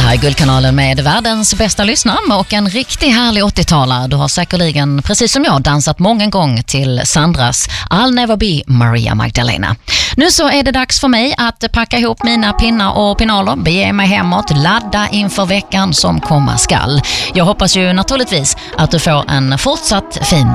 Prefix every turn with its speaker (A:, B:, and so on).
A: här är Guldkanalen med världens bästa lyssnare och en riktigt härlig 80-talare. Du har säkerligen, precis som jag, dansat många gånger till Sandras I'll Never Be Maria Magdalena. Nu så är det dags för mig att packa ihop mina pinnar och pinaler, bege mig hemåt, ladda inför veckan som komma skall. Jag hoppas ju naturligtvis att du får en fortsatt fin